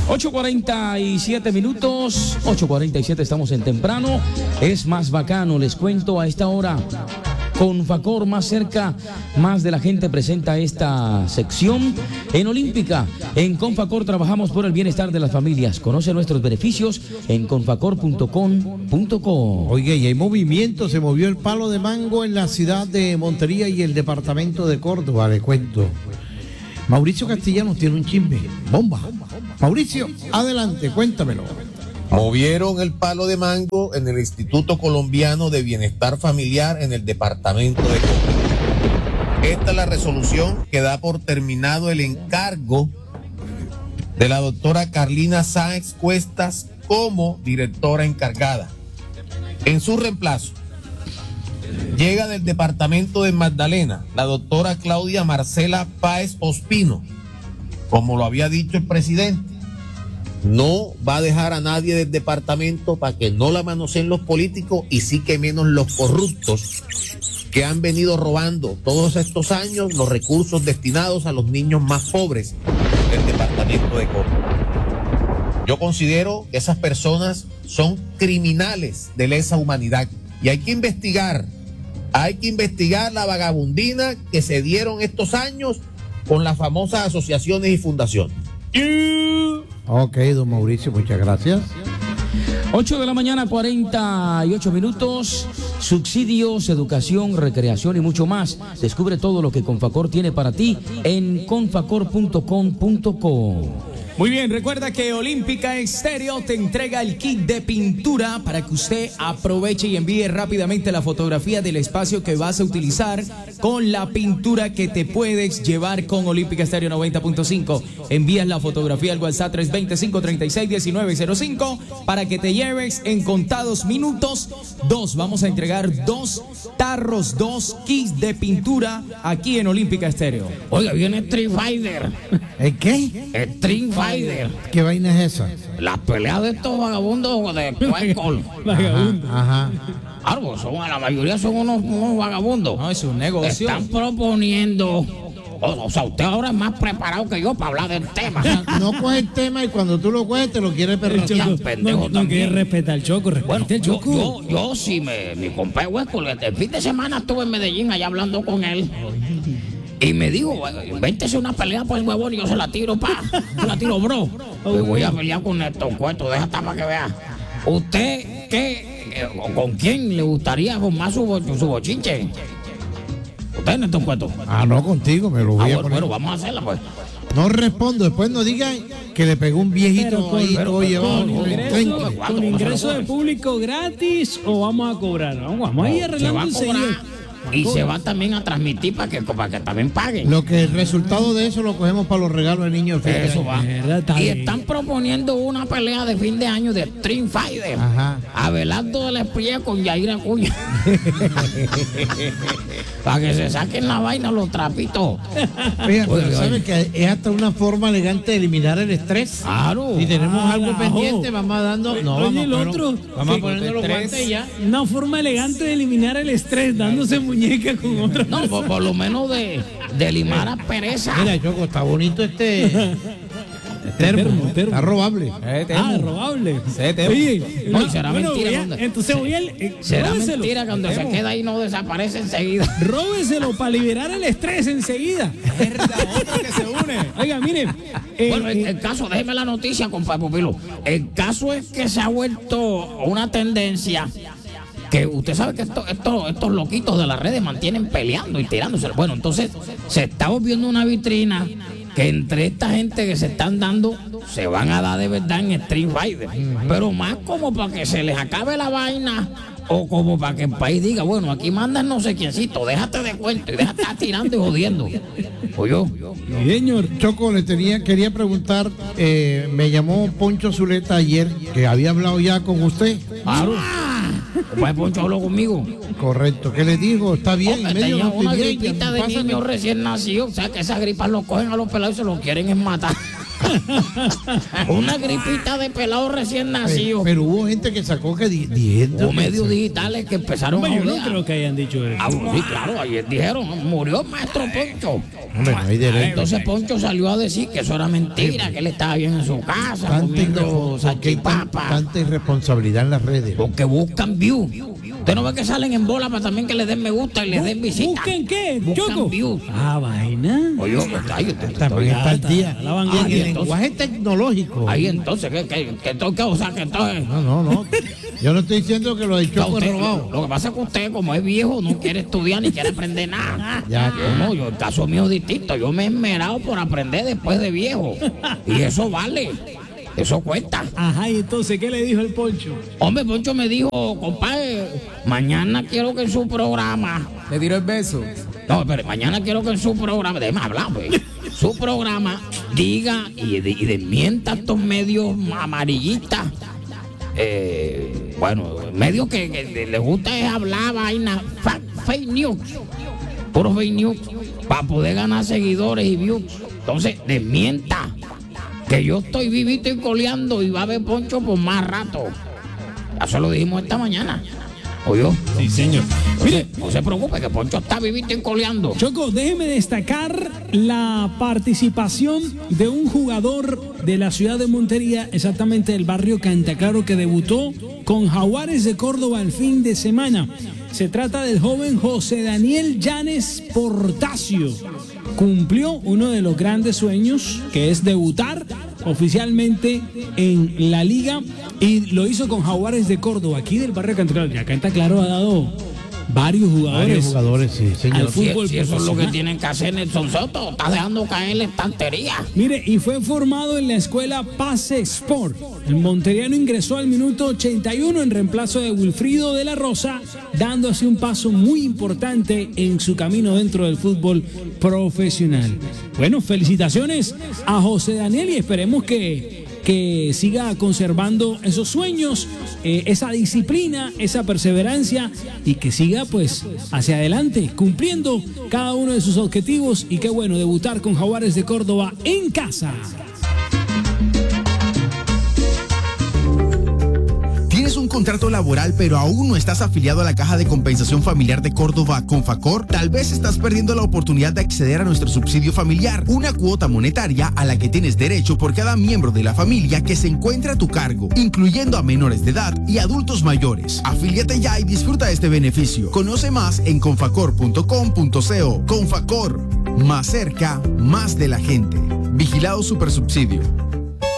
8:47 minutos, 8:47, estamos en temprano. Es más bacano, les cuento a esta hora. Confacor, más cerca, más de la gente, presenta esta sección en Olímpica. En Confacor trabajamos por el bienestar de las familias. Conoce nuestros beneficios en confacor.com.co. Oiga, y hay movimiento, se movió el palo de mango en la ciudad de Montería y el departamento de Córdoba, le cuento. Mauricio Castellanos tiene un chisme, bomba. Mauricio, adelante, cuéntamelo. Movieron el palo de mango en el Instituto Colombiano de Bienestar Familiar en el departamento de Córdoba. Esta es la resolución que da por terminado el encargo de la doctora Carlina Sáenz Cuestas como directora encargada. En su reemplazo, llega del departamento de Magdalena la doctora Claudia Marcela Páez Ospino. Como lo había dicho el presidente, no va a dejar a nadie del departamento para que no la manoseen los políticos y sí que menos los corruptos que han venido robando todos estos años los recursos destinados a los niños más pobres del departamento de Córdoba. Yo considero que esas personas son criminales de lesa humanidad y hay que investigar la vagabundina que se dieron estos años con las famosas asociaciones y fundaciones. Ok, don Mauricio, muchas gracias. 8 de la mañana, 48 minutos. Subsidios, educación, recreación y mucho más. Descubre todo lo que Confacor tiene para ti en confacor.com.co. Muy bien, recuerda que Olímpica Estéreo te entrega el kit de pintura para que usted aproveche y envíe rápidamente la fotografía del espacio que vas a utilizar con la pintura que te puedes llevar con Olímpica Estéreo 90.5. Envías la fotografía al WhatsApp 325-36-1905 para que te lleves en contados minutos. Vamos a entregar 2 tarros, 2 kits de pintura aquí en Olímpica Estéreo. Oiga, viene Street Fighter. ¿El qué? Street Fighter. ¿Qué vaina es esa? Las peleas de estos vagabundos de Cuencol. Ajá. Claro, la mayoría son unos vagabundos. No, es un negocio. Están proponiendo. O sea, usted ahora es más preparado que yo para hablar del tema. No coge el tema y cuando tú lo coges te lo quieres perratear. Pendejo no quiere respetar al Choco, Bueno, respete el Choco. yo sí, mi compadre Huesco, el fin de semana estuve en Medellín allá hablando con él. Y me dijo, invéntese una pelea por el huevón y yo se la tiro, se la tiro, bro. Me voy a pelear con estos cuentos, deja hasta para que vea. ¿Usted con quién le gustaría formar su bochinche? ¿Usted en estos cuentos? No, contigo, me lo voy a poner. Bueno, vamos a hacerla, pues. No respondo, después no digan que le pegó un viejito ahí todo llevado. ¿Con ingreso de público gratis o vamos a cobrar? Vamos a ir arreglando enseguida. Y se va también a transmitir para que también paguen. Lo que el resultado de eso lo cogemos para los regalos de niños. Eso va. Verdad, y están proponiendo una pelea de fin de año de Street Fighter. Ajá. Abelardo de la Espriella con Yair Acuña. Para que se saquen la vaina los trapitos. Fíjate, ¿sabes que es hasta una forma elegante de eliminar el estrés? Claro. Si tenemos algo pendiente, vamos dando. Oye, el otro. Vamos a ponerle los guantes y ya. Una forma elegante de eliminar el estrés, dándose muñeca con otra. No, por lo menos de limar a pereza. Mira, Choco, está bonito este termo. Está robable. Robable. Oye, no, será mentira. Entonces, será mentira cuando se queda ahí no desaparece enseguida. Róbeselo para liberar el estrés enseguida. Otro que se une. Oiga, miren. Bueno, el caso, déjeme la noticia, compadre Pupilo. El caso es que se ha vuelto una tendencia que usted sabe que estos loquitos de las redes mantienen peleando y tirándose. Bueno, entonces se está volviendo una vitrina que entre esta gente que se están dando, se van a dar de verdad en Street Fighter. Pero más como para que se les acabe la vaina o como para que el país diga, bueno, aquí mandan no sé quiéncito, déjate de cuento y déjate de estar tirando y jodiendo. ¿Oyó? Señor Choco, quería preguntar, me llamó Poncho Zuleta ayer, que había hablado ya con usted. Claro. Pues Poncho habló conmigo. Correcto, ¿qué le digo? Está bien. Tenía una gripita de niño recién nacido, o sea que esas gripas lo cogen a los pelados y se los quieren es matar. Una gripita de pelado recién nacido. Pero hubo gente que sacó que diciendo. Hubo medios digitales que empezaron Hombre, a yo no oler. creo que hayan dicho eso. Sí, claro, ayer dijeron, murió el maestro Poncho. Hombre, no hay derecho. Entonces Poncho salió a decir que eso era mentira, que él estaba bien en su casa, comiendo salchipapa. Tanta irresponsabilidad en las redes. Porque buscan views. Usted no ve que salen en bola para también que les den me gusta y les den visita. ¿Busquen qué, Buscan Choco? views. Vaina. Oye, También está el día. la vanguardia. Y el entonces- lenguaje tecnológico. Ahí entonces, o sea, que entonces... No. Yo no estoy diciendo que lo de Choco es Usted, robado. lo que pasa es que usted, como es viejo, no quiere estudiar ni quiere aprender nada. Ya. El caso mío es distinto. Yo me he esmerado por aprender después de viejo. Y eso vale. Eso cuesta. Ajá, y entonces, ¿qué le dijo el Poncho? Hombre, Poncho me dijo, compadre, mañana quiero que en su programa... Le tiró el beso. No, pero mañana quiero que en su programa... Déjame hablar, pues. Su programa diga y desmienta estos medios amarillistas. Bueno, medios que les gusta es hablar vaina, fake news, puros fake news, para poder ganar seguidores y views. Entonces, desmienta que yo estoy vivito y coleando y va a haber Poncho por más rato. Eso lo dijimos esta mañana. ¿Oyó? Sí, señor. Mire, No se preocupe, que Poncho está vivito y coleando. Choco, déjeme destacar la participación de un jugador de la ciudad de Montería, exactamente del barrio Cantaclaro, que debutó con Jaguares de Córdoba el fin de semana. Se trata del joven José Daniel Llanes Portacio. Cumplió uno de los grandes sueños, que es debutar oficialmente en la liga, y lo hizo con Jaguares de Córdoba, aquí del barrio Cantaclaro. Ya Cantaclaro ha dado varios Varios jugadores, sí, al señor. fútbol Si eso es lo que profesional. tienen que hacer, Nelson Soto, está dejando caer la estantería. Mire, y fue formado en la escuela Pase Sport. El monteriano ingresó al minuto 81 en reemplazo de Wilfrido de la Rosa, dando así un paso muy importante en su camino dentro del fútbol profesional. Bueno, felicitaciones a José Daniel y esperemos que siga conservando esos sueños, esa disciplina, esa perseverancia, y que siga pues hacia adelante cumpliendo cada uno de sus objetivos. Y qué bueno debutar con Jaguares de Córdoba en casa. ¿Tienes un contrato laboral pero aún no estás afiliado a la Caja de Compensación Familiar de Córdoba, Confacor? Tal vez estás perdiendo la oportunidad de acceder a nuestro subsidio familiar, una cuota monetaria a la que tienes derecho por cada miembro de la familia que se encuentra a tu cargo, incluyendo a menores de edad y adultos mayores. Afíliate ya y disfruta de este beneficio. Conoce más en confacor.com.co. Confacor, más cerca, más de la gente. Vigilado Supersubsidio.